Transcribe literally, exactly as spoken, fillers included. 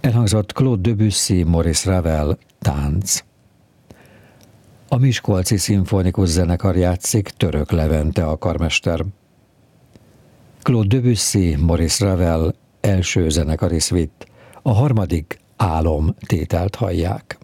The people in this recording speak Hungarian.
Elhangzott Claude Debussy, Maurice Ravel, Tánc. A Miskolci Szimfonikus Zenekar játszik, Török Levente a karmester. Claude Debussy, Maurice Ravel, első zenekari szvitt, a harmadik Álom tételt hallják.